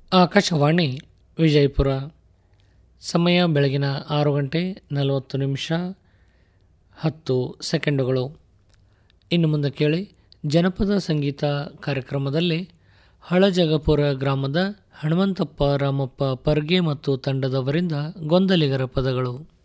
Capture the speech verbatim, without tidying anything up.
ಆಕಾಶವಾಣಿ ವಿಜಯಪುರ. ಸಮಯ ಬೆಳಗಿನ ಆರು ಗಂಟೆ ನಲವತ್ತು ನಿಮಿಷ ಹತ್ತು ಸೆಕೆಂಡುಗಳು. ಇನ್ನು ಮುಂದೆ ಕೇಳಿ ಜನಪದ ಸಂಗೀತ ಕಾರ್ಯಕ್ರಮದಲ್ಲಿ ಹಳಜಗಪುರ ಗ್ರಾಮದ ಹನುಮಂತಪ್ಪ ರಾಮಪ್ಪ ಪರ್ಗೆ ಮತ್ತು ತಂಡದವರಿಂದ ಗೊಂದಲಿಗರ ಪದಗಳು.